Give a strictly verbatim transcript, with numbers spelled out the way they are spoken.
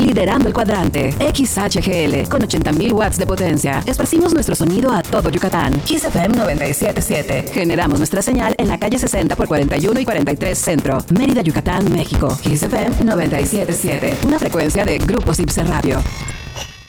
liderando el cuadrante. X H G L, con ochenta mil watts de potencia. Esparcimos nuestro sonido a todo Yucatán. Kiss F M noventa y siete punto siete. Generamos nuestra señal en la calle sesenta por cuarenta y uno y cuarenta y tres Centro, Mérida, Yucatán, México. Kiss F M noventa y siete punto siete. Una frecuencia de Grupo Zipse Radio.